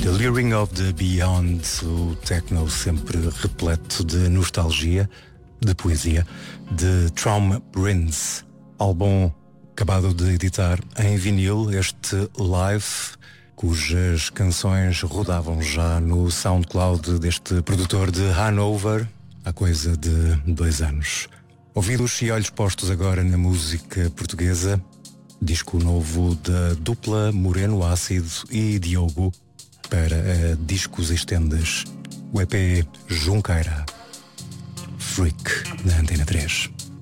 The Luring of the Beyond, o techno sempre repleto de nostalgia, de poesia, de Traum Prince, álbum acabado de editar em vinil, este Live, cujas canções rodavam já no SoundCloud deste produtor de Hanover há coisa de 2 anos. Ouvidos e olhos postos agora na música portuguesa, disco novo da dupla Moreno Ácido e Diogo para a Discos Estendas, o EP Junqueira, Freak, na Antena 3.